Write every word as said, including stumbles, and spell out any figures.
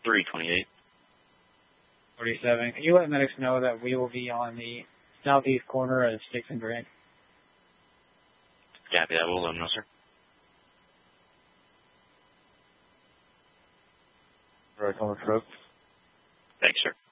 three twenty-eight. forty-seven. Can you let medics know that we will be on the southeast corner of sixth and Grant? Copy that. We'll let them know, sir. Right on the truck. Thanks, sir.